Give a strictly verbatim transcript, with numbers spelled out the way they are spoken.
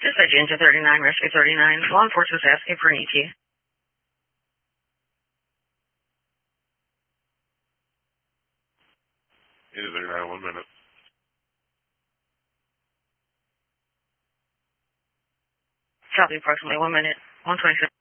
Dispatch Engine thirty-nine, Rescue thirty-nine. Law enforcement is asking for an E T. Engine thirty-nine, one minute. Copy, approximately one minute. one twenty-six.